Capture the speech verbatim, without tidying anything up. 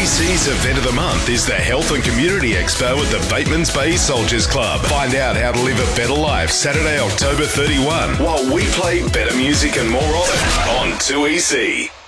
C's event of the month is the Health and Community Expo at the Batemans Bay Soldiers Club. Find out how to live a better life Saturday, October thirty-first, while we play better music and more of it on two E C.